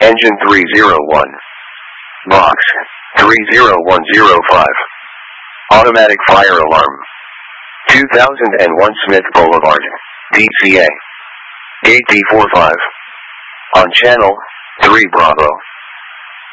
Engine 301. Box 30105. Automatic fire alarm. 2001 Smith Boulevard, DCA. Gate D45. On channel 3 Bravo.